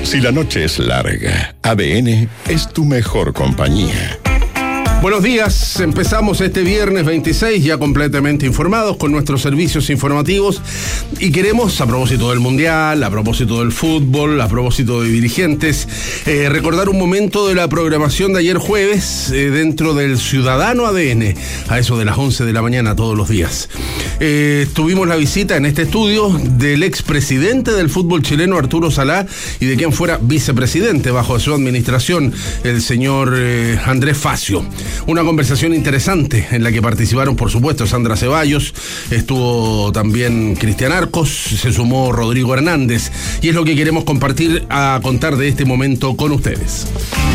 Si la noche es larga, ADN es tu mejor compañía. Buenos días, empezamos este viernes 26 ya completamente informados con nuestros servicios informativos y queremos, a propósito del Mundial, a propósito del fútbol, a propósito de dirigentes, recordar un momento de la programación de ayer jueves dentro del Ciudadano ADN, a eso de las 11 de la mañana todos los días. Tuvimos la visita en este estudio del expresidente del fútbol chileno, Arturo Salá, y de quien fuera vicepresidente bajo su administración, el señor Andrés Facio. Una conversación interesante en la que participaron, por supuesto, Sandra Ceballos, estuvo también Cristian Arcos, se sumó Rodrigo Hernández, y es lo que queremos compartir a contar de este momento con ustedes.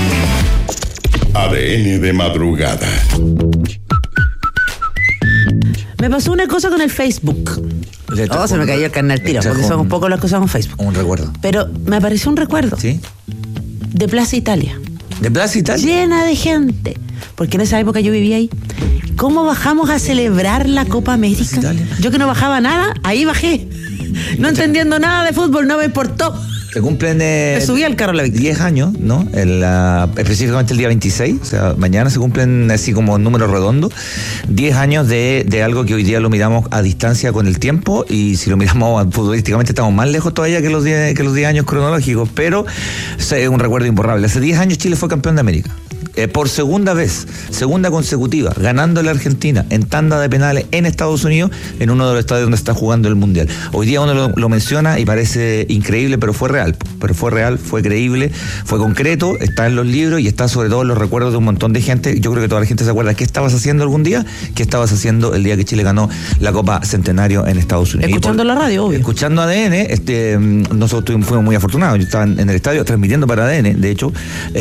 ADN de madrugada. Me pasó una cosa con el Facebook. Se me cayó el carnet tiro, porque son un poco las cosas con Facebook. Un recuerdo. Pero me apareció un recuerdo. ¿Sí? De Plaza Italia. ¿De Plaza Italia? Llena de gente. Porque en esa época yo vivía ahí. ¿Cómo bajamos a celebrar la Copa América? Yo que no bajaba nada, ahí bajé. No entendiendo nada de fútbol, no me importó. Se cumplen me subí al carro a la victoria. 10 años, ¿no? Específicamente el día 26, o sea, mañana se cumplen así como número redondo, 10 años de algo que hoy día lo miramos a distancia con el tiempo, y si lo miramos futbolísticamente estamos más lejos todavía que los 10 años cronológicos, pero es un recuerdo imborrable. Hace 10 años Chile fue campeón de América. Por segunda vez, segunda consecutiva, ganando la Argentina en tanda de penales en Estados Unidos, en uno de los estadios donde está jugando el Mundial. Hoy día uno lo menciona y parece increíble, pero fue real, fue creíble, fue concreto, está en los libros y está sobre todo en los recuerdos de un montón de gente. Yo creo que toda la gente se acuerda qué estabas haciendo algún día, qué estabas haciendo el día que Chile ganó la Copa Centenario en Estados Unidos. Escuchando la radio, obvio. Escuchando ADN, nosotros fuimos muy afortunados. Yo estaba en el estadio transmitiendo para ADN, de hecho,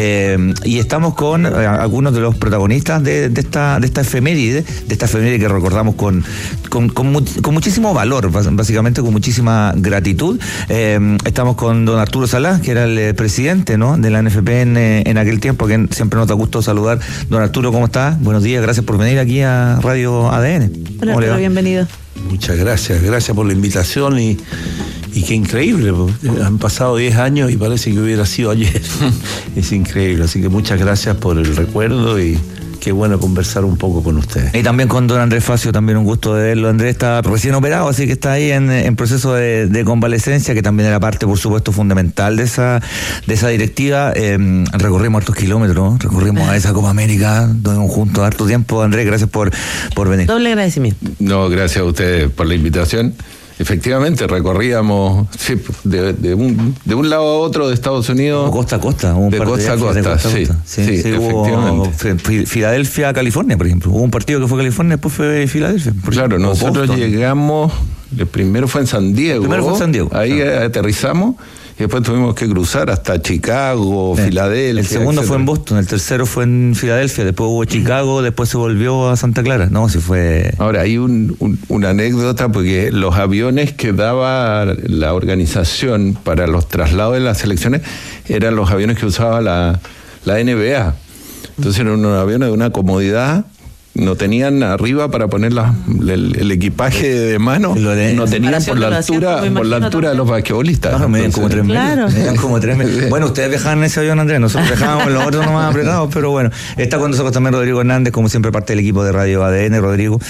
y estamos con algunos de los protagonistas de esta efeméride, que recordamos con muchísimo valor, básicamente con muchísima gratitud. Estamos con don Arturo Salá, que era el presidente, ¿no?, de la NFP en aquel tiempo, que siempre nos da gusto saludar. Don Arturo, ¿cómo está? Buenos días, gracias por venir aquí a Radio ADN. Hola Arturo, bienvenido. Muchas gracias por la invitación y qué increíble, han pasado 10 años y parece que hubiera sido ayer. Es increíble, así que muchas gracias por el recuerdo y qué bueno conversar un poco con ustedes. Y también con don Andrés Facio, también un gusto de verlo. Andrés está recién operado, así que está ahí en proceso de convalecencia, que también era parte, por supuesto, fundamental de esa directiva. Recorrimos hartos kilómetros, recorrimos a esa Copa América, estuvimos juntos harto tiempo. Andrés, gracias por venir. Doble agradecimiento. No, gracias a ustedes por la invitación. Efectivamente, recorríamos de un lado a otro de Estados Unidos. Costa a costa. De costa a costa, sí, efectivamente. Filadelfia, California, por ejemplo. Hubo un partido que fue California, después fue Filadelfia. Claro, nosotros llegamos, el primero fue en San Diego. Ahí aterrizamos. Y después tuvimos que cruzar hasta Chicago, Filadelfia. El segundo fue en Boston, el tercero fue en Filadelfia, después hubo Chicago, después se volvió a Santa Clara. No, sí fue. Ahora, hay una anécdota, porque los aviones que daba la organización para los traslados de las selecciones eran los aviones que usaba la NBA. Entonces eran unos aviones de una comodidad. No tenían arriba para poner el equipaje de mano, no tenían por la altura de los basquetbolistas. Claro, medían como 3 metros. Claro. Medían como 3 metros. Bueno, ustedes viajaban en ese avión, Andrés, nosotros viajábamos los otros nomás apretados, pero bueno. Está con nosotros también Rodrigo Hernández, como siempre parte del equipo de Radio ADN, Rodrigo.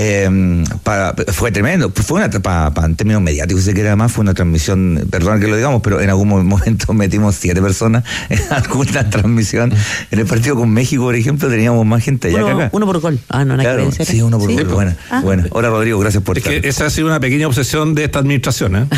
Fue tremendo, fue en términos mediáticos, si se quiere, además fue una transmisión, perdón que lo digamos, pero en algún momento metimos 7 personas en alguna transmisión. En el partido con México, por ejemplo, teníamos más gente allá que acá. Uno por gol. No, claro, sí, uno por gol. Bueno. Hola, Rodrigo, gracias por estar. Esa ha sido una pequeña obsesión de esta administración, ¿eh?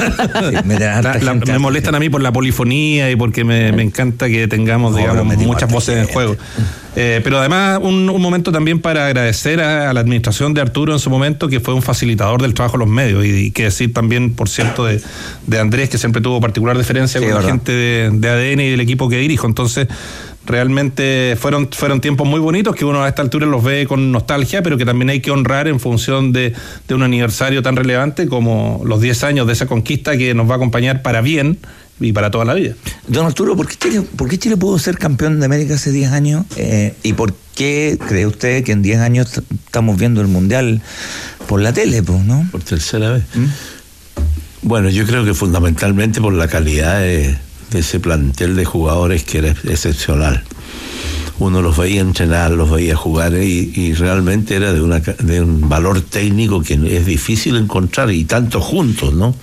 Sí, me molestan a mí por la polifonía y porque me encanta que tengamos, muchas voces en juego. Pero además un momento también para agradecer a la administración de Arturo en su momento, que fue un facilitador del trabajo de los medios, y que decir también, por cierto, de Andrés, que siempre tuvo particular deferencia con la gente de ADN y del equipo que dirijo. Entonces, realmente fueron tiempos muy bonitos que uno a esta altura los ve con nostalgia, pero que también hay que honrar en función de un aniversario tan relevante como los 10 años de esa conquista que nos va a acompañar para bien y para toda la vida. Don Arturo, ¿por qué Chile pudo ser campeón de América hace 10 años? ¿Y por qué cree usted que en 10 años estamos viendo el Mundial por la tele, ¿no? Por tercera vez. Bueno, yo creo que fundamentalmente por la calidad de ese plantel de jugadores que era excepcional. Uno los veía entrenar, los veía jugar y realmente era de un valor técnico que es difícil encontrar, y tanto juntos, ¿no?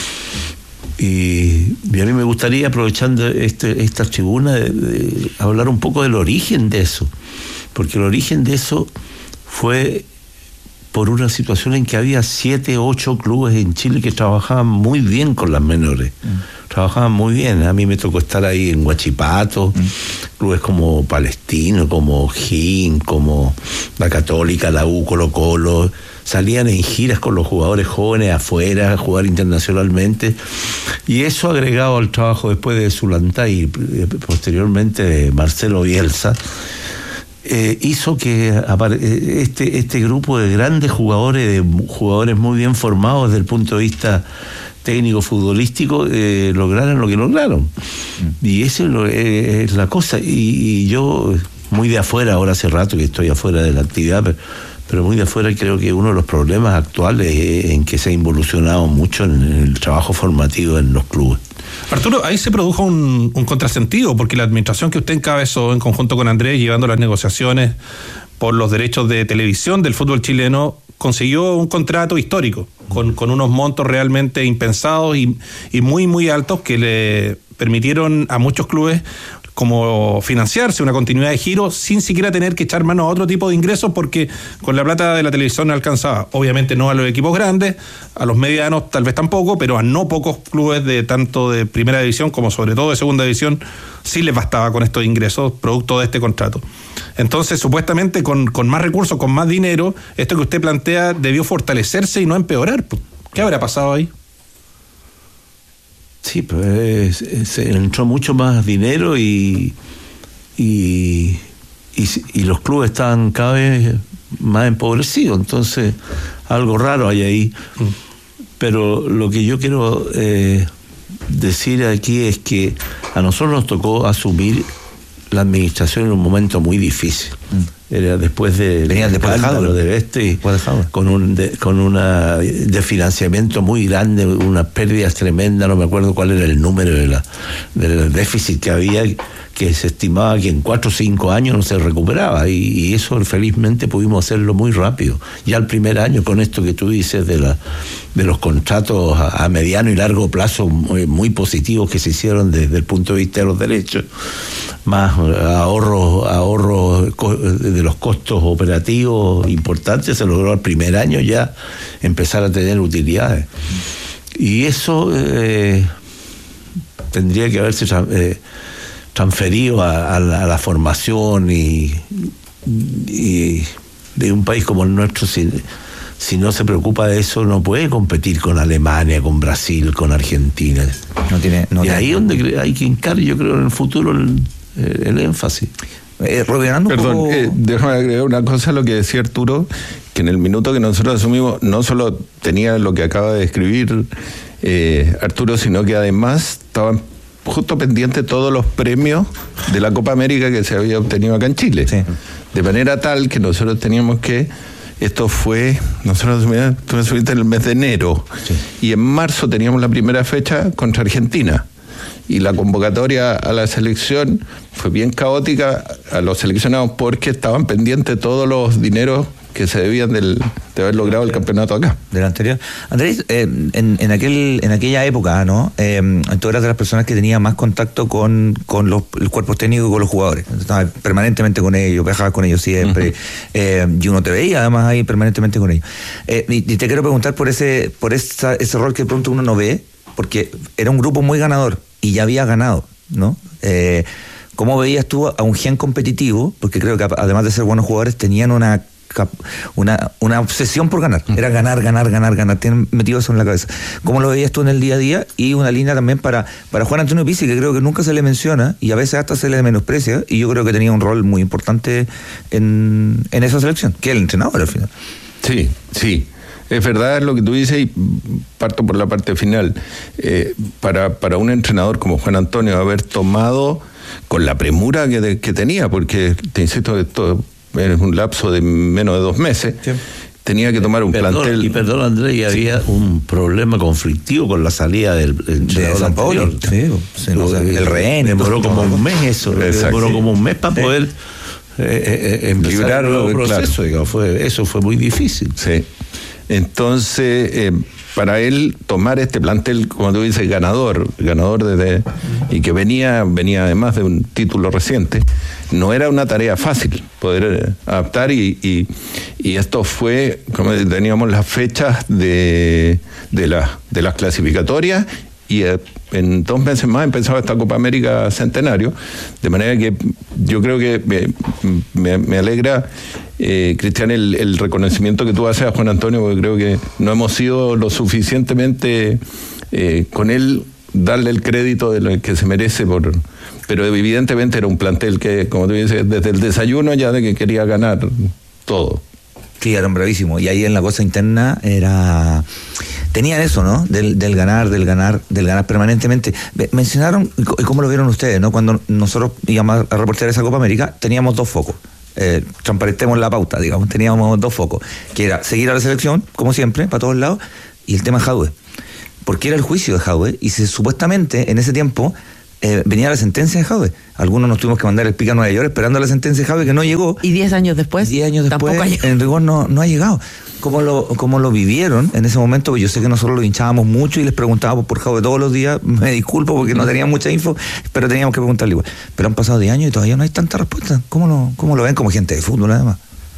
Y a mí me gustaría, aprovechando esta tribuna, de hablar un poco del origen de eso, porque el origen de eso fue por una situación en que había 7, 8 clubes en Chile que trabajaban muy bien con las menores. Trabajaban muy bien. A mí me tocó estar ahí en Huachipato, clubes como Palestino, como O'Higgins, como la Católica, la U, Colo-Colo, salían en giras con los jugadores jóvenes afuera, a jugar internacionalmente, y eso, agregado al trabajo después de Zulantay y posteriormente de Marcelo Bielsa, hizo que este grupo de grandes jugadores, muy bien formados desde el punto de vista técnico futbolístico, lograran lo que lograron. Y eso es la cosa. Y yo, muy de afuera, ahora hace rato que estoy afuera de la actividad, pero muy de afuera, creo que uno de los problemas actuales es en que se ha involucionado mucho en el trabajo formativo en los clubes. Arturo, ahí se produjo un contrasentido, porque la administración que usted encabezó en conjunto con Andrés, llevando las negociaciones por los derechos de televisión del fútbol chileno, consiguió un contrato histórico con unos montos realmente impensados y muy, muy altos, que le permitieron a muchos clubes como financiarse, una continuidad de giro sin siquiera tener que echar mano a otro tipo de ingresos, porque con la plata de la televisión alcanzaba, obviamente no a los equipos grandes, a los medianos tal vez tampoco, pero a no pocos clubes de tanto de primera división como sobre todo de segunda división sí les bastaba con estos ingresos producto de este contrato. Entonces, supuestamente con más recursos, con más dinero, esto que usted plantea debió fortalecerse y no empeorar. ¿Qué habrá pasado ahí? Sí, pues se entró mucho más dinero y los clubes estaban cada vez más empobrecidos, entonces algo raro hay ahí. Pero lo que yo quiero decir aquí es que a nosotros nos tocó asumir la administración en un momento muy difícil. Era después de con una de financiamiento muy grande, unas pérdidas tremendas, no me acuerdo cuál era el número del déficit que había, que se estimaba que en 4 o 5 años no se recuperaba, y eso felizmente pudimos hacerlo muy rápido. Ya el primer año, con esto que tú dices de los contratos a mediano y largo plazo muy positivos que se hicieron desde el punto de vista de los derechos, más ahorros de los costos operativos importantes, se logró al primer año ya empezar a tener utilidades. Y eso tendría que haberse transferido a la formación y de un país como el nuestro. Si no se preocupa de eso, no puede competir con Alemania, con Brasil, con Argentina. Ahí donde hay que hincar, yo creo, en el futuro el énfasis. Perdón, déjame agregar una cosa a lo que decía Arturo, que en el minuto que nosotros asumimos no solo tenía lo que acaba de describir Arturo, sino que además estaban justo pendientes todos los premios de la Copa América que se había obtenido acá en Chile. Sí. De manera tal que nosotros teníamos que, nosotros asumimos en el mes de enero, sí, y en marzo teníamos la primera fecha contra Argentina. Y la convocatoria a la selección fue bien caótica a los seleccionados, porque estaban pendientes todos los dineros que se debían de haber logrado el campeonato acá. Del anterior. Andrés, en aquella época, ¿no? Tú eras de las personas que tenía más contacto con el cuerpo técnico y con los jugadores. Estabas permanentemente con ellos, viajabas con ellos siempre, y uno te veía además ahí permanentemente con ellos. Y te quiero preguntar por ese rol que de pronto uno no ve, porque era un grupo muy ganador y ya había ganado, ¿no? ¿Cómo veías tú a un gen competitivo? Porque creo que además de ser buenos jugadores tenían una obsesión por ganar. Era ganar, tienen metido eso en la cabeza. ¿Cómo lo veías tú en el día a día? Y una línea también para Juan Antonio Pizzi, que creo que nunca se le menciona y a veces hasta se le menosprecia, y yo creo que tenía un rol muy importante en esa selección, que es el entrenador al final. Sí. Es verdad lo que tú dices, y parto por la parte final. Para un entrenador como Juan Antonio haber tomado con la premura que tenía, porque te insisto, esto es un lapso de menos de 2 meses, sí, tenía que tomar un plantel. Y perdón, Andrés, y había un problema conflictivo con la salida del de San Paolo. El rehén. Demoró como un mes eso. Demoró como un mes para poder empezar el nuevo proceso. Claro. Digamos, eso fue muy difícil. Sí. Entonces, para él tomar este plantel, como tú dices, ganador y que venía además de un título reciente, no era una tarea fácil poder adaptar y esto fue, como teníamos las fechas de las clasificatorias y en 2 meses más empezaba esta Copa América Centenario, de manera que yo creo que me alegra, Cristian, el reconocimiento que tú haces a Juan Antonio, porque creo que no hemos sido lo suficientemente con él darle el crédito de lo que se merece, pero evidentemente era un plantel que, como tú dices, desde el desayuno ya de que quería ganar todo. Sí, eran bravísimos. Y ahí en la cosa interna tenían eso, ¿no? Del ganar permanentemente. Mencionaron, y cómo lo vieron ustedes, ¿no? Cuando nosotros íbamos a reportear esa Copa América, teníamos 2 focos. Transparentemos la pauta, digamos, teníamos 2 focos, que era seguir a la selección, como siempre, para todos lados, y el tema Jadwe. Porque era el juicio de Jadwe, y supuestamente en ese tiempo venía la sentencia de Jadwe. Algunos nos tuvimos que mandar el pica a Nueva York esperando la sentencia de Jadwe, que no llegó. Y 10 años después. En rigor no ha llegado. ¿Cómo lo vivieron en ese momento? Yo sé que nosotros lo hinchábamos mucho y les preguntábamos por Jadwe todos los días. Me disculpo porque no teníamos mucha info, pero teníamos que preguntarle igual. Pero han pasado 10 años y todavía no hay tanta respuesta. ¿Cómo lo ven como gente de fútbol, además?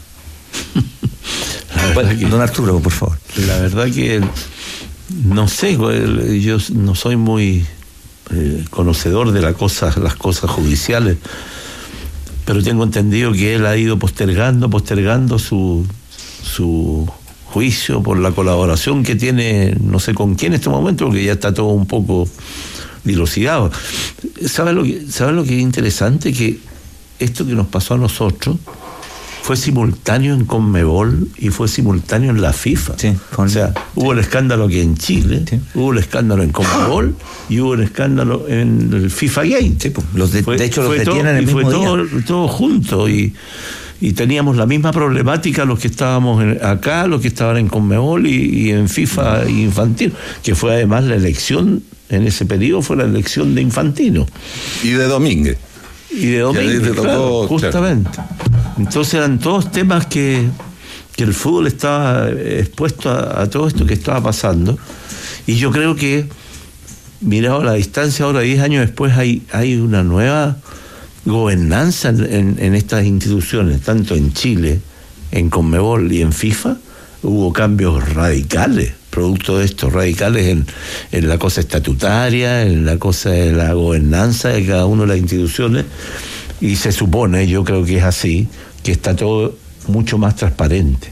Don Arturo, por favor. La verdad que no sé, yo no soy muy conocedor de las cosas judiciales, pero tengo entendido que él ha ido postergando su juicio por la colaboración que tiene, no sé con quién en este momento, porque ya está todo un poco dilucidado. ¿Sabes lo que es interesante? Que esto que nos pasó a nosotros fue simultáneo en Conmebol y fue simultáneo en la FIFA. Sí, o sea, hubo el escándalo aquí en Chile, sí. Hubo el escándalo en Conmebol y hubo el escándalo en el FIFA Gate. Sí, de hecho los detienen el mismo día. Fue todo junto y teníamos la misma problemática los que estábamos acá, los que estaban en Conmebol y en FIFA Infantino, que fue además la elección, en ese periodo fue la elección de Infantino. Y de Domínguez. Claro, justamente. Entonces eran todos temas que el fútbol estaba expuesto a todo esto que estaba pasando. Y yo creo que, mirado a la distancia, ahora 10 años después, hay una nueva gobernanza en estas instituciones, tanto en Chile, en Conmebol y en FIFA. Hubo cambios radicales, producto de estos radicales en la cosa estatutaria, en la cosa de la gobernanza de cada una de las instituciones. Y se supone, yo creo que es así, que está todo mucho más transparente,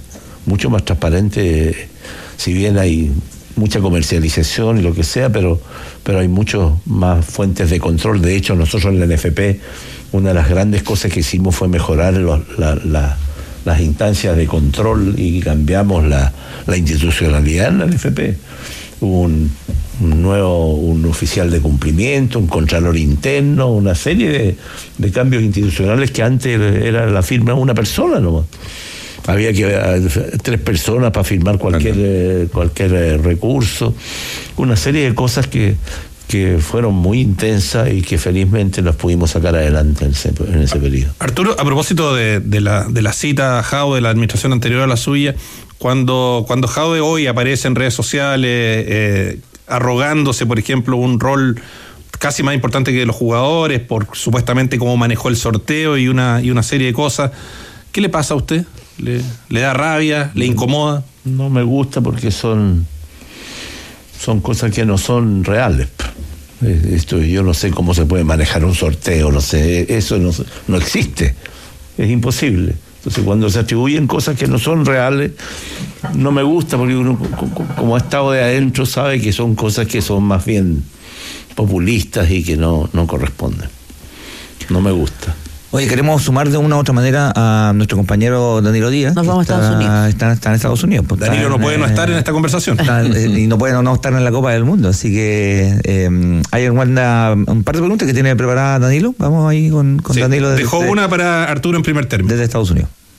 si bien hay mucha comercialización y lo que sea, pero hay muchas más fuentes de control. De hecho, nosotros en la NFP, una de las grandes cosas que hicimos fue mejorar las instancias de control y cambiamos la institucionalidad en la NFP. Hubo un oficial de cumplimiento, un contralor interno, una serie de cambios institucionales que antes era la firma de una persona nomás. Había que 3 personas para firmar cualquier recurso, una serie de cosas que fueron muy intensas y que felizmente las pudimos sacar adelante en ese periodo. Arturo, a propósito de la cita a Jadwe de la administración anterior a la suya, cuando Jadwe hoy aparece en redes sociales arrogándose, por ejemplo, un rol casi más importante que los jugadores por supuestamente cómo manejó el sorteo y una serie de cosas, ¿qué le pasa a usted? ¿Le da rabia? ¿Le incomoda? No me gusta porque son cosas que no son reales. Yo no sé cómo se puede manejar un sorteo, no sé, eso no existe, es imposible. Entonces cuando se atribuyen cosas que no son reales, no me gusta porque uno como ha estado de adentro sabe que son cosas que son más bien populistas y que no corresponden. No me gusta. Oye, queremos sumar de una u otra manera a nuestro compañero Danilo Díaz. Nos vamos a Estados Unidos. Está en Estados Unidos. Danilo no puede no estar en esta conversación. Y no puede no estar en la Copa del Mundo. Así que hay un par de preguntas que tiene preparada Danilo. Vamos ahí con sí, Danilo. Dejó una para Arturo en primer término. Desde Estados Unidos.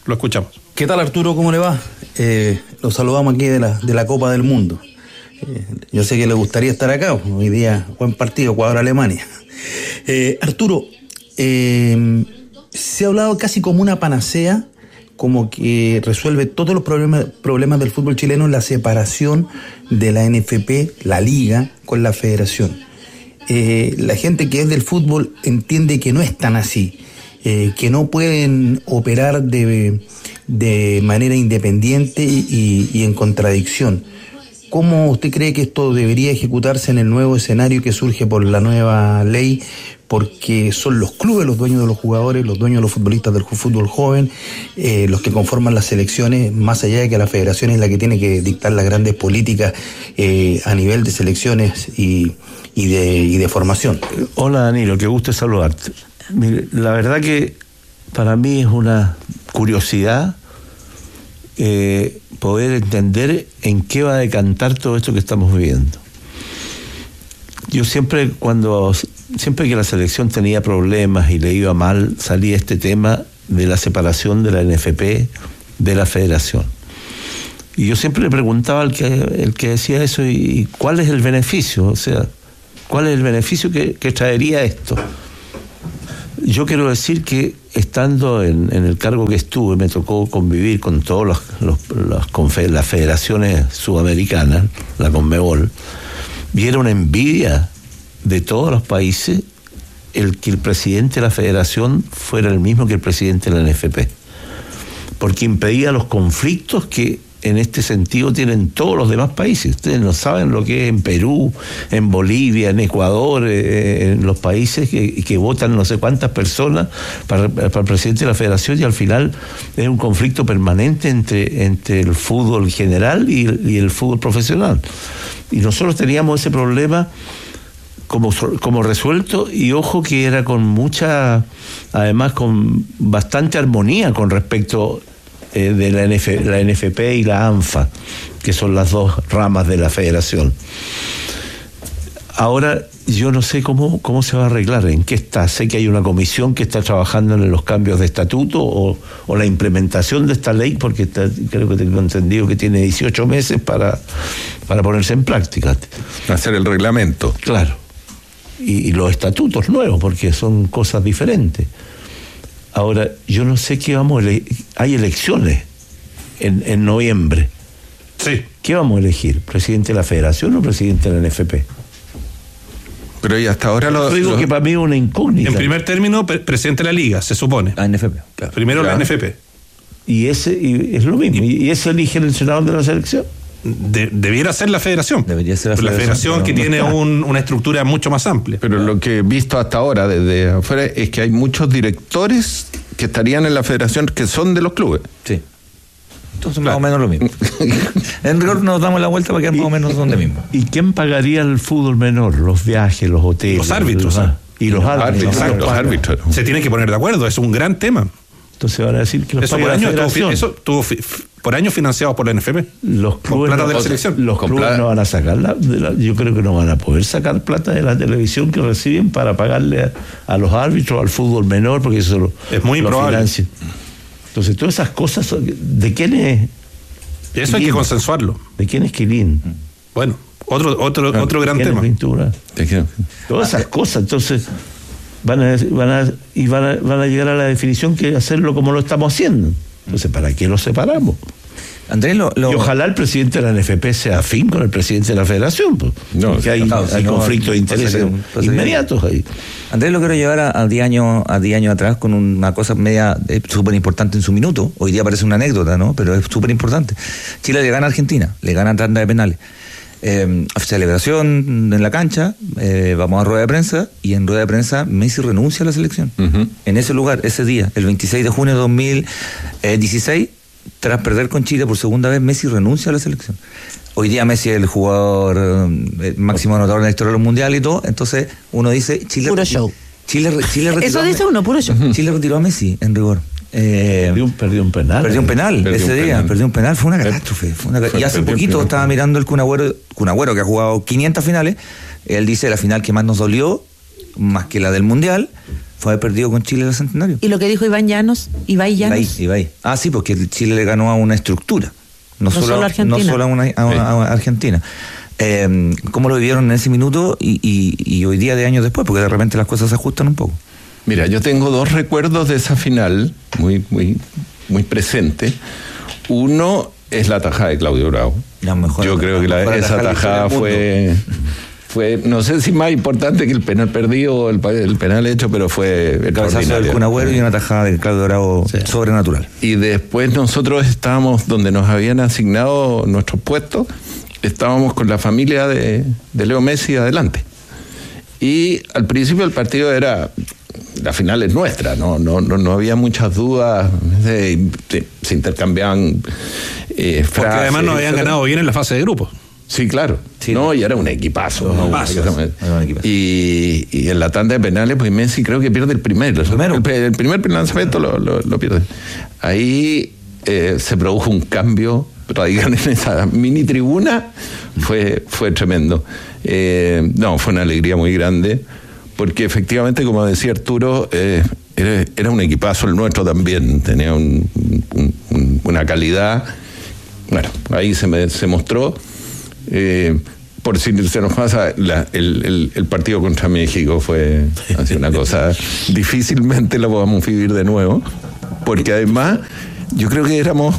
lo escuchamos. ¿Qué tal, Arturo? ¿Cómo le va? Los saludamos aquí de la Copa del Mundo. Yo sé que le gustaría estar acá. Hoy día, buen partido, Ecuador-Alemania. Arturo, se ha hablado casi como una panacea, como que resuelve todos los problemas del fútbol chileno en la separación de la NFP, la Liga, con la Federación. La gente que es del fútbol entiende que no es tan así, que no pueden operar de manera independiente y en contradicción. ¿Cómo usted cree que esto debería ejecutarse en el nuevo escenario que surge por la nueva ley? Porque son los clubes los dueños de los jugadores, los dueños de los futbolistas del fútbol joven, los que conforman las selecciones, más allá de que la federación es la que tiene que dictar las grandes políticas a nivel de selecciones y de formación. Hola, Danilo, qué gusto saludarte. Mire, la verdad que para mí es una curiosidad poder entender en qué va a decantar todo esto que estamos viviendo. Yo siempre que la selección tenía problemas y le iba mal, salía este tema de la separación de la NFP de la federación. Y yo siempre le preguntaba al que decía eso, ¿y cuál es el beneficio? O sea, ¿cuál es el beneficio que traería esto? Yo quiero decir que estando en el cargo que estuve, me tocó convivir con todas las federaciones sudamericanas, la Conmebol, y era una envidia de todos los países el que el presidente de la federación fuera el mismo que el presidente de la NFP, porque impedía los conflictos que en este sentido tienen todos los demás países. Ustedes no saben lo que es en Perú, en Bolivia, en Ecuador, en los países que votan no sé cuántas personas para el presidente de la federación, y al final es un conflicto permanente entre el fútbol general y el fútbol profesional. Y nosotros teníamos ese problema como resuelto, y ojo que era además con bastante armonía con respecto de la NFP y la ANFA, que son las dos ramas de la federación. Ahora yo no sé cómo se va a arreglar, en qué está. Sé que hay una comisión que está trabajando en los cambios de estatuto o la implementación de esta ley, porque creo que tengo entendido que tiene 18 meses para ponerse en práctica. Hacer el reglamento. Claro. Y los estatutos nuevos, porque son cosas diferentes. Ahora, yo no sé qué hay elecciones en noviembre. Sí. ¿Qué vamos a elegir? ¿Presidente de la Federación o presidente de la NFP? Pero y hasta ahora digo que para mí es una incógnita. En primer término, presidente de la Liga, se supone. La NFP. Claro. Primero la NFP. Y es lo mismo. ¿Y ese elige el senador de la selección? Debiera ser la federación. Debería ser la federación que tiene una estructura mucho más amplia. Pero lo que he visto hasta ahora desde afuera es que hay muchos directores que estarían en la federación que son de los clubes. Sí. Entonces más o menos lo mismo. En rigor nos damos la vuelta para que más o menos son de mismo. ¿Y quién pagaría el fútbol menor? Los viajes, los hoteles. Los árbitros. Los árbitros. Se tienen que poner de acuerdo, es un gran tema. Entonces van a decir que los paga la federación. Eso estuvo por años financiado por la NFP. Los clubes, plata de la selección. Los clubes no van a sacar yo creo que no van a poder sacar plata de la televisión que reciben para pagarle a los árbitros, al fútbol menor, porque eso es muy probable. Financia. Entonces todas esas cosas, ¿de quién es? Eso hay que consensuarlo. ¿De quién es Quilín? Bueno, otro gran tema. Pintura. Todas esas cosas, entonces van a llegar a la definición que hacerlo como lo estamos haciendo. Entonces, ¿para qué lo separamos? Andrés, y ojalá el presidente de la NFP sea afín con el presidente de la federación, pues, porque hay conflictos de intereses inmediatos ahí. Andrés, lo quiero llevar a 10 años atrás con una cosa media súper importante en su minuto. Hoy día parece una anécdota, ¿no? Pero es súper importante. Chile le gana a Argentina, le gana a tanda de penales. Celebración en la cancha, vamos a rueda de prensa, y en rueda de prensa Messi renuncia a la selección. En ese lugar, ese día, el 26 de junio de 2016, tras perder con Chile por segunda vez, Messi renuncia a la selección. Hoy día Messi es el jugador máximo anotador en la historia de los mundiales y todo. Entonces uno dice Chile, puro show. Chile retiró eso dice uno, puro show. Chile retiró a Messi, en rigor. Perdió un penal. Perdió un penal, fue una catástrofe. Y hace poquito estaba mirando el Kun Agüero, que ha jugado 500 finales. Él dice: la final que más nos dolió, más que la del mundial, Fue haber perdido con Chile el Centenario. Y lo que dijo Ibai Llanos. Ibai. Ah, sí, porque Chile le ganó a una estructura. No solo a Argentina. No solo a Argentina. ¿Cómo lo vivieron en ese minuto y hoy día de años después? Porque de repente las cosas se ajustan un poco. Mira, yo tengo 2 recuerdos de esa final muy, muy, muy presente. Uno es la tajada de Claudio Bravo. Yo creo que esa tajada fue, no sé si más importante que el penal perdido o el penal hecho, pero fue el cabezazo del Kun Agüero y una tajada de Claudio Bravo sobrenatural. Y después nosotros estábamos donde nos habían asignado nuestros puestos, estábamos con la familia de Leo Messi adelante. Y al principio el partido era, la final es nuestra, no había muchas dudas, se intercambiaban frases. Porque además nos habían ganado bien en la fase de grupos. Sí, claro. Sí, y era un equipazo. Y en la tanda de penales, pues Messi creo que pierde el primero. El primer lanzamiento lo pierde. Ahí se produjo un cambio radical en esa mini tribuna. Fue tremendo. Fue una alegría muy grande, porque efectivamente, como decía Arturo, era un equipazo el nuestro también. Tenía una calidad. Bueno, ahí se mostró. Por si se nos pasa, el partido contra México fue así una cosa, difícilmente la podamos vivir de nuevo, porque además yo creo que éramos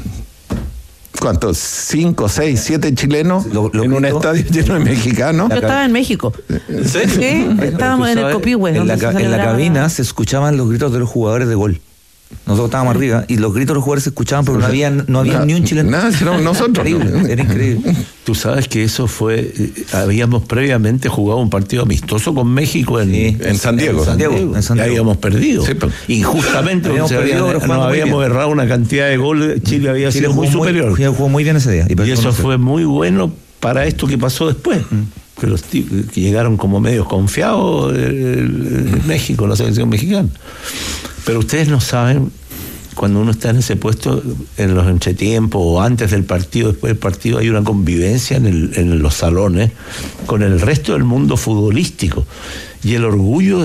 ¿cuántos? 5, 6, 7 chilenos en un estadio lleno de mexicanos. Yo estaba en México. Sí, estábamos en el Copihue. En la cabina se escuchaban los gritos de los jugadores de gol. Nosotros estábamos arriba y los gritos de los jugadores se escuchaban, pero no había ni un chileno. Nada, sino nosotros. Era increíble. Tú sabes que eso fue, habíamos previamente jugado un partido amistoso con México en San Diego. Ya habíamos perdido. Sí, pero injustamente nos habíamos errado una cantidad de goles. Chile había sido muy superior. Chile jugó muy bien ese día. Y eso fue muy bueno para esto que pasó después. Que llegaron como medios confiados en México, la selección mexicana. Pero ustedes no saben, cuando uno está en ese puesto, en los entretiempos o antes del partido, después del partido, hay una convivencia en los salones con el resto del mundo futbolístico. Y el orgullo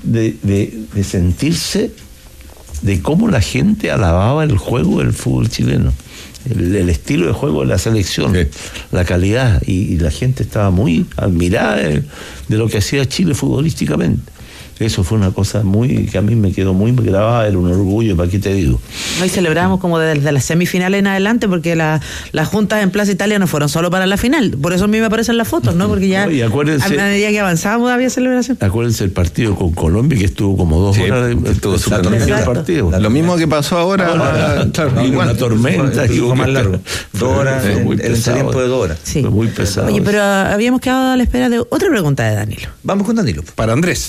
de sentirse de cómo la gente alababa el juego del fútbol chileno. El estilo de juego de la selección, la calidad, y la gente estaba muy admirada de lo que hacía Chile futbolísticamente. Eso fue una cosa que a mí me quedó muy grabada, era un orgullo, ¿para qué te digo? Hoy celebramos como desde las semifinales en adelante, porque las juntas en Plaza Italia no fueron solo para la final, por eso a mí me aparecen las fotos, ¿no? Porque ya a medida que avanzábamos había celebración. Acuérdense el partido con Colombia, que estuvo como 2 horas, estuvo súper largo el partido. Lo mismo que pasó ahora igual, una tormenta, estuvo más largo. 2 horas, el tiempo de 2 horas. Sí. Fue muy pesado. Oye, pero habíamos quedado a la espera de otra pregunta de Danilo. Vamos con Danilo. Para Andrés.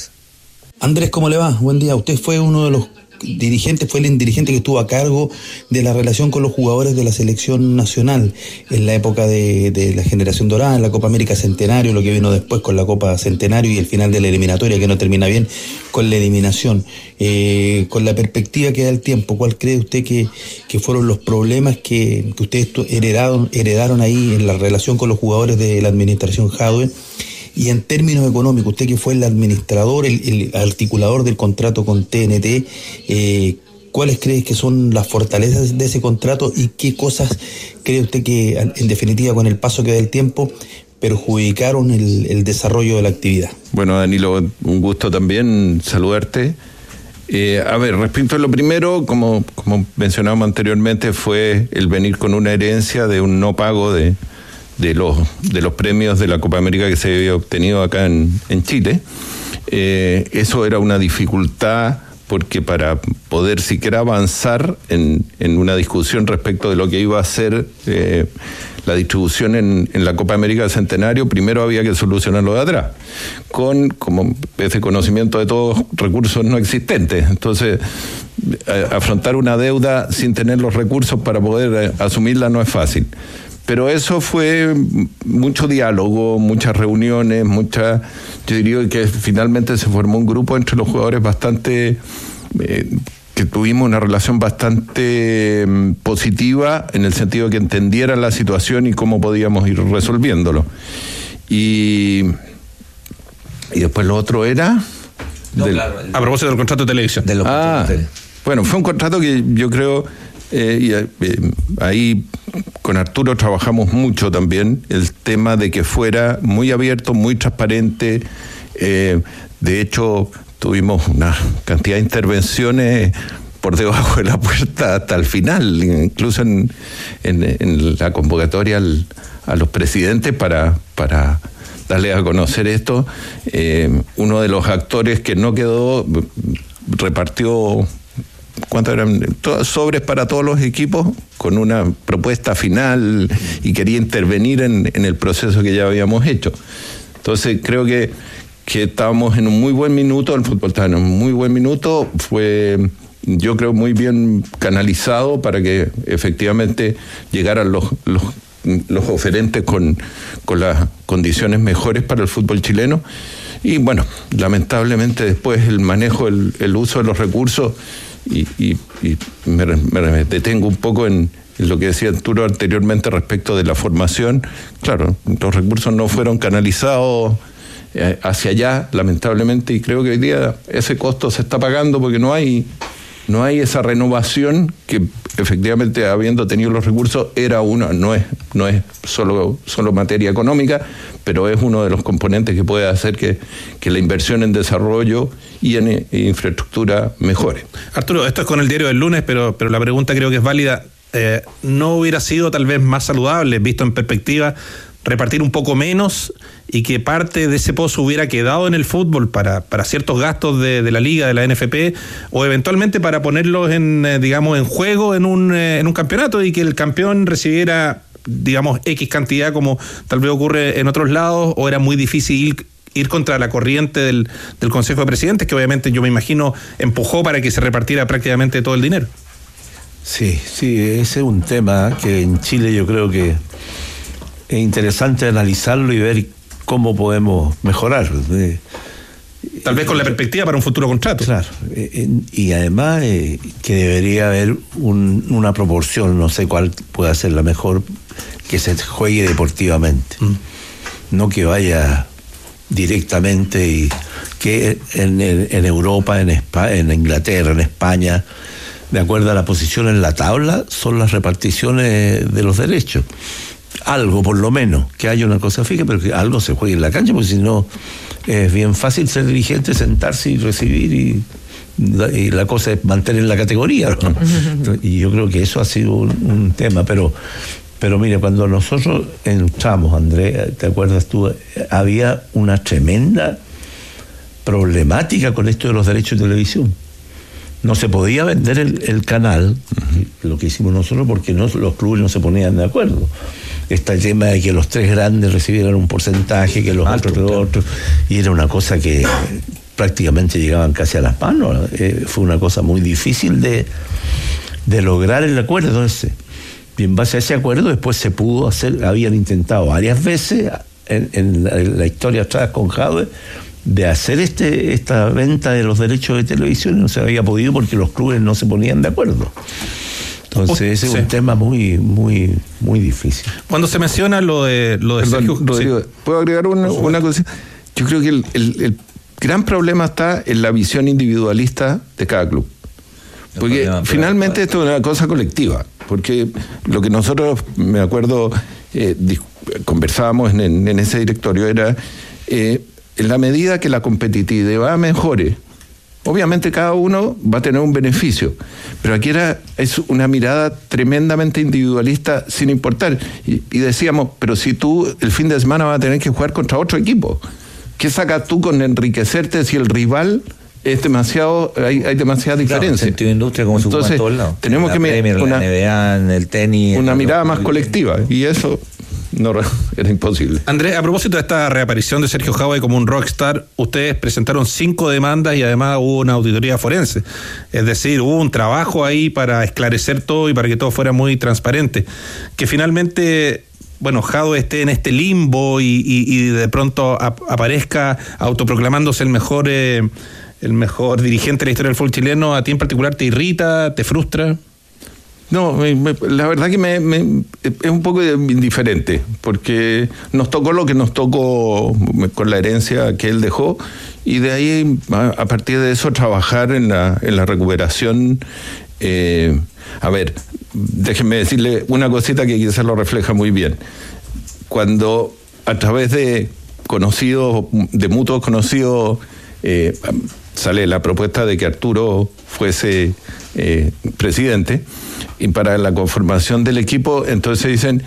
Andrés, ¿cómo le va? Buen día. Usted fue uno de los dirigentes, fue el dirigente que estuvo a cargo de la relación con los jugadores de la selección nacional en la época de la generación dorada, en la Copa América Centenario, lo que vino después con la Copa Centenario y el final de la eliminatoria, que no termina bien con la eliminación. Con la perspectiva que da el tiempo, ¿cuál cree usted que fueron los problemas que ustedes heredaron ahí en la relación con los jugadores de la administración Jadwe? Y en términos económicos, usted que fue el administrador, el articulador del contrato con TNT, ¿cuáles cree que son las fortalezas de ese contrato y qué cosas cree usted que, en definitiva, con el paso que da el tiempo, perjudicaron el desarrollo de la actividad? Bueno, Danilo, un gusto también saludarte. Respecto a lo primero, como mencionábamos anteriormente, fue el venir con una herencia de un no pago de los premios de la Copa América que se había obtenido acá en Chile. Eso era una dificultad, porque para poder siquiera avanzar en una discusión respecto de lo que iba a ser la distribución en la Copa América del Centenario, primero había que solucionarlo de atrás, como ese conocimiento de todos recursos no existentes. Entonces, afrontar una deuda sin tener los recursos para poder asumirla no es fácil. Pero eso fue mucho diálogo, muchas reuniones, yo diría que finalmente se formó un grupo entre los jugadores bastante, que tuvimos una relación bastante positiva, en el sentido de que entendieran la situación y cómo podíamos ir resolviéndolo. Y después lo otro era... A propósito del contrato de televisión. Bueno, fue un contrato que yo creo, ahí con Arturo trabajamos mucho también, el tema de que fuera muy abierto, muy transparente. De hecho, tuvimos una cantidad de intervenciones por debajo de la puerta hasta el final, incluso en la convocatoria a los presidentes para darles a conocer esto. Uno de los actores que no quedó repartió, ¿cuántos eran? Sobres para todos los equipos con una propuesta final y quería intervenir en el proceso que ya habíamos hecho. Entonces creo que estábamos en un muy buen minuto, el fútbol estaba en un muy buen minuto, fue, yo creo, muy bien canalizado para que efectivamente llegaran los oferentes con las condiciones mejores para el fútbol chileno. Y bueno, lamentablemente después el manejo, el uso de los recursos, y me detengo un poco en lo que decía Arturo anteriormente respecto de la formación. Claro, los recursos no fueron canalizados hacia allá, lamentablemente, y creo que hoy día ese costo se está pagando porque no hay esa renovación que efectivamente, habiendo tenido los recursos, no es solo materia económica, pero es uno de los componentes que puede hacer que la inversión en desarrollo y en infraestructura mejore. Arturo, esto es con el diario del lunes, pero la pregunta creo que es válida. ¿No hubiera sido tal vez más saludable, visto en perspectiva, repartir un poco menos y que parte de ese pozo hubiera quedado en el fútbol para ciertos gastos de la liga, de la NFP, o eventualmente para ponerlos en juego en un campeonato y que el campeón recibiera, X cantidad, como tal vez ocurre en otros lados? ¿O era muy difícil ir contra la corriente del Consejo de Presidentes, que obviamente yo me imagino empujó para que se repartiera prácticamente todo el dinero? Sí, ese es un tema que en Chile yo creo que es interesante analizarlo y ver cómo podemos mejorar. Tal vez con la perspectiva para un futuro contrato. Claro, y además que debería haber una proporción, no sé cuál pueda ser la mejor, que se juegue deportivamente. No que vaya directamente, y que en Europa, en Inglaterra, en España, de acuerdo a la posición en la tabla, son las reparticiones de los derechos. Algo, por lo menos, que haya una cosa fija, pero que algo se juegue en la cancha, porque si no es bien fácil ser dirigente, sentarse y recibir, y la cosa es mantener la categoría, ¿no? Y yo creo que eso ha sido un tema, pero mire, cuando nosotros entramos, Andrés, ¿te acuerdas tú? Había una tremenda problemática con esto de los derechos de televisión. No se podía vender el canal, lo que hicimos nosotros, porque los clubes no se ponían de acuerdo. Este tema de que los tres grandes recibieran un porcentaje, que los otros, y era una cosa que prácticamente llegaban casi a las manos. Fue una cosa muy difícil de lograr el acuerdo ese. Y en base a ese acuerdo después se pudo hacer, habían intentado varias veces en la historia atrás con Jadwe, de hacer esta venta de los derechos de televisión, y no se había podido porque los clubes no se ponían de acuerdo. Entonces ese es un tema muy, muy, muy difícil. Cuando se menciona lo de Sergio, Rodrigo, ¿puedo agregar una cosa? Yo creo que el gran problema está en la visión individualista de cada club. Porque finalmente esto es una cosa colectiva. Porque lo que nosotros, me acuerdo, conversábamos en ese directorio era, en la medida que la competitividad mejore, obviamente cada uno va a tener un beneficio, pero aquí es una mirada tremendamente individualista sin importar. Y decíamos, pero si tú el fin de semana vas a tener que jugar contra otro equipo, ¿qué sacas tú con enriquecerte si el rival es demasiado, hay demasiada diferencia? Claro, de industria, como entonces, se ocupa en todos lados. Tenemos la Premier, la NBA, en el tenis. Una mirada más colectiva, y eso no era imposible. Andrés, a propósito de esta reaparición de Sergio Jadwe como un rockstar, ustedes presentaron 5 demandas y además hubo una auditoría forense. Es decir, hubo un trabajo ahí para esclarecer todo y para que todo fuera muy transparente. Que finalmente, Jadwe esté en este limbo y de pronto aparezca autoproclamándose el mejor dirigente de la historia del fútbol chileno, ¿a ti en particular te irrita, te frustra? No, la verdad que es un poco indiferente, porque nos tocó lo que nos tocó con la herencia que él dejó, y de ahí, a partir de eso, trabajar en la recuperación. A ver, déjenme decirle una cosita que quizás lo refleja muy bien. Cuando a través de conocidos, de mutuos conocidos, sale la propuesta de que Arturo fuese presidente, y para la conformación del equipo, entonces dicen,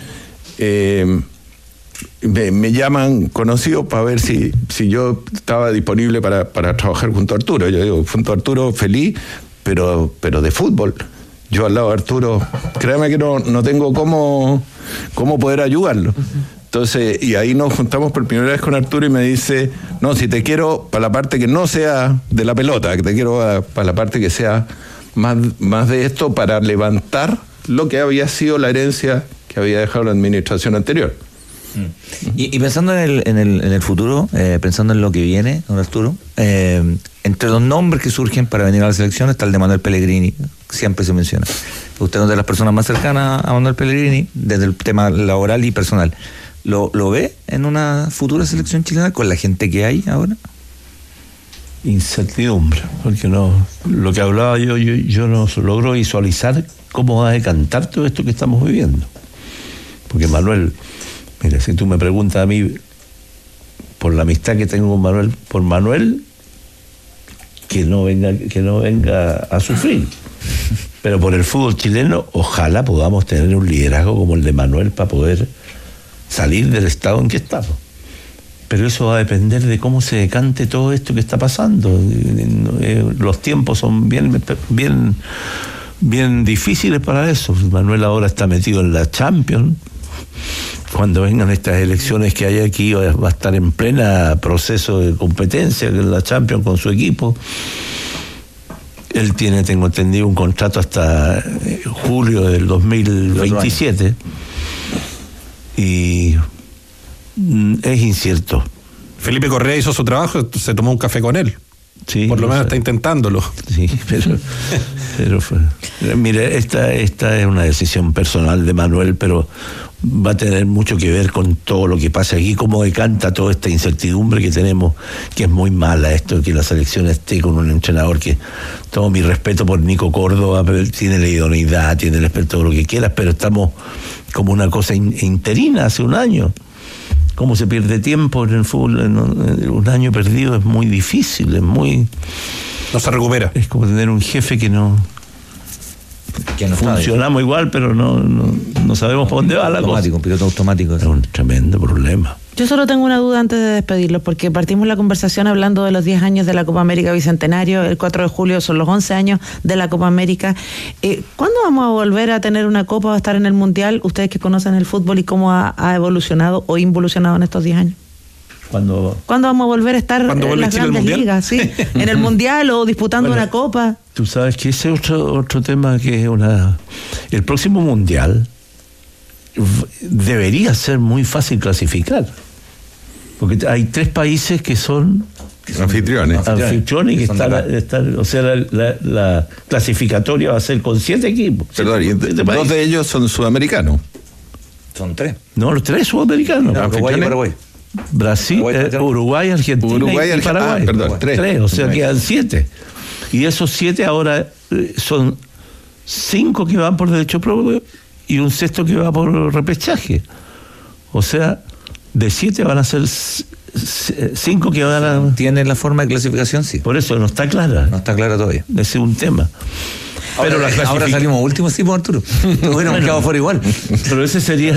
me llaman conocidos para ver si yo estaba disponible para trabajar junto a Arturo. Yo digo, junto a Arturo, feliz, pero de fútbol. Yo al lado de Arturo, créame que no tengo cómo poder ayudarlo. Entonces, y ahí nos juntamos por primera vez con Arturo y me dice, no, si te quiero para la parte que no sea de la pelota, que te quiero para la parte que sea más de esto, para levantar lo que había sido la herencia que había dejado la administración anterior. Y pensando en el futuro, pensando en lo que viene, don Arturo, entre los nombres que surgen para venir a la selección está el de Manuel Pellegrini, siempre se menciona. Usted es una de las personas más cercanas a Manuel Pellegrini, desde el tema laboral y personal. ¿Lo ve en una futura selección chilena con la gente que hay ahora? Incertidumbre, porque lo que hablaba yo no logro visualizar cómo va a decantar todo esto que estamos viviendo. Porque Manuel, mira, si tú me preguntas a mí por la amistad que tengo con Manuel, por Manuel, que no venga a sufrir. Pero por el fútbol chileno, ojalá podamos tener un liderazgo como el de Manuel para poder salir del estado en que estamos. Pero eso va a depender de cómo se decante todo esto que está pasando. Los tiempos son bien difíciles para eso. Manuel ahora está metido en la Champions. Cuando vengan estas elecciones que hay aquí, va a estar en plena proceso de competencia en la Champions con su equipo. Él tiene, tengo entendido, un contrato hasta julio del 2027. Y es incierto. Felipe Correa hizo su trabajo, se tomó un café con él. Sí, por lo menos está intentándolo. Sí, pero mire, esta es una decisión personal de Manuel, pero va a tener mucho que ver con todo lo que pasa aquí, cómo decanta toda esta incertidumbre que tenemos, que es muy mala esto, que la selección esté con un entrenador que, todo mi respeto por Nico Córdoba, tiene la idoneidad, tiene el respeto, todo lo que quieras, pero estamos como una cosa interina hace un año. Cómo se pierde tiempo en el fútbol, un año perdido es muy difícil, no se recupera. Es como tener un jefe que no funcionamos igual, pero no sabemos para dónde va la cosa. Un piloto automático. Es un tremendo problema. Yo solo tengo una duda antes de despedirlos, porque partimos la conversación hablando de los 10 años de la Copa América Bicentenario. El 4 de julio son los 11 años de la Copa América. ¿Cuándo vamos a volver a tener una Copa o a estar en el Mundial? Ustedes que conocen el fútbol y cómo ha evolucionado o involucionado en estos 10 años. ¿Cuándo vamos a volver a estar en las grandes ligas? ¿Sí? En el Mundial o disputando una Copa. Tú sabes que ese es otro tema que es el próximo Mundial debería ser muy fácil clasificar, porque hay 3 países que son anfitriones y que están, o sea, la clasificatoria va a ser con 7 equipos. Perdón, y 2 de ellos son sudamericanos. Son 3. No, los 3 sudamericanos. Uruguay y Paraguay. Brasil, Uruguay, Argentina y Paraguay. Perdón, 3. O sea, quedan 7. Y esos 7 ahora son 5 que van por derecho propio y un 6º que va por repechaje. O sea, de 7 van a ser 5 que van a... ¿Tiene la forma de clasificación? Sí. Por eso no está clara. No está clara todavía. Ese es un tema. Pero ahora salimos últimos, sí, por Arturo. Bueno, quedado fuera igual. Pero ese sería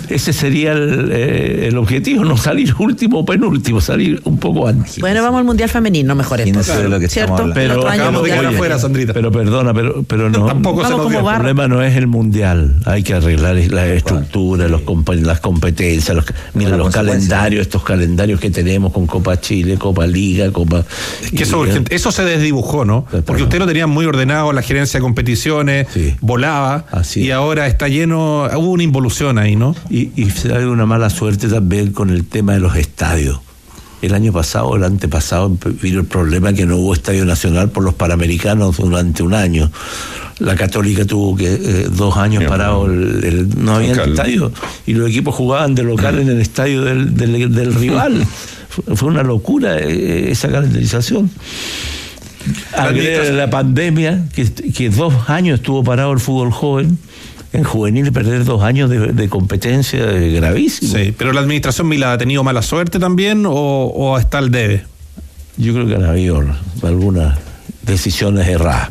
el objetivo, no salir último o penúltimo, salir un poco antes. Bueno, vamos al Mundial Femenino, mejor esto. Claro, lo que ¿cierto? Pero acabamos de quedar afuera, Sandrita. Pero perdona, pero no. Tampoco se nos dio. El problema no es el Mundial. Hay que arreglar la estructura, las competencias, los calendarios, estos calendarios que tenemos con Copa Chile, Copa Liga, Copa... Es que eso se desdibujó, ¿no? Porque usted lo tenía muy ordenado, la gerencia de competiciones, sí, volaba, y ahora está lleno, hubo una involución ahí, ¿no? Y se da una mala suerte también con el tema de los estadios. El año pasado, el antepasado, vino el problema que no hubo estadio nacional por los Panamericanos durante un año. La Católica tuvo que 2 años parado, no había estadio, y los equipos jugaban de local en el estadio del rival. Fue una locura esa caracterización. Agrega la pandemia, que 2 años estuvo parado el fútbol joven. En juvenil perder 2 años de competencia es gravísimo. Sí, pero la administración Milad ha tenido mala suerte también o está al debe. Yo creo que han habido algunas decisiones erradas.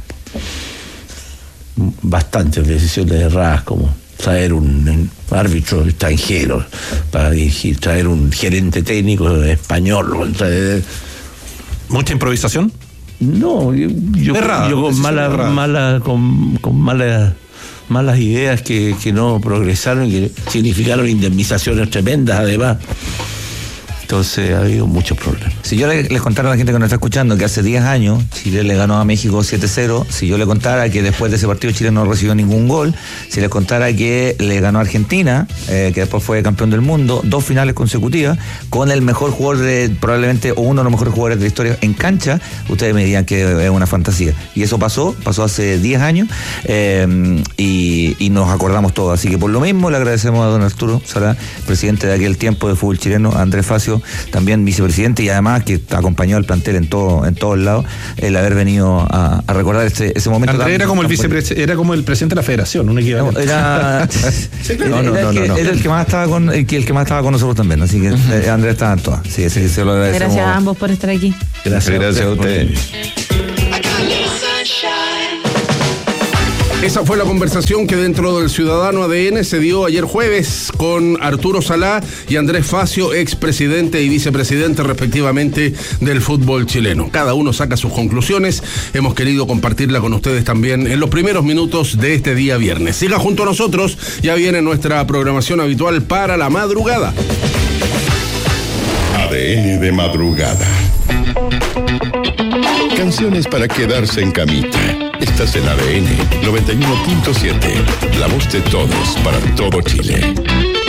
Bastantes decisiones erradas, como traer un árbitro extranjero para dirigir, traer un gerente técnico español. ¿Mucha improvisación? No, yo con malas ideas que no progresaron, que significaron indemnizaciones tremendas además. Entonces ha habido muchos problemas. Si yo les contara a la gente que nos está escuchando que hace 10 años Chile le ganó a México 7-0, si yo le contara que después de ese partido Chile no recibió ningún gol, si les contara que le ganó a Argentina, que después fue campeón del mundo, 2 finales consecutivas, con el mejor jugador probablemente, o uno de los mejores jugadores de la historia en cancha, ustedes me dirían que es una fantasía. Y eso pasó hace 10 años, y nos acordamos todos. Así que por lo mismo le agradecemos a don Arturo Salah, presidente de aquel tiempo de fútbol chileno, a Andrés Facio, también vicepresidente, y además que acompañó al plantel en todos lados, el haber venido a recordar ese momento. Andrés era como el presidente de la federación, un equivalente. Era el que más estaba con nosotros también, así que Andrés estaba en todas. Sí, se lo agradecemos. Gracias a ambos por estar aquí. Gracias a ustedes. Esa fue la conversación que dentro del Ciudadano ADN se dio ayer jueves con Arturo Salah y Andrés Facio, expresidente y vicepresidente respectivamente del fútbol chileno. Cada uno saca sus conclusiones. Hemos querido compartirla con ustedes también en los primeros minutos de este día viernes. Siga junto a nosotros, ya viene nuestra programación habitual para la madrugada. ADN de madrugada. Canciones para quedarse en camita. Estás en ADN 91.7, la voz de todos para todo Chile.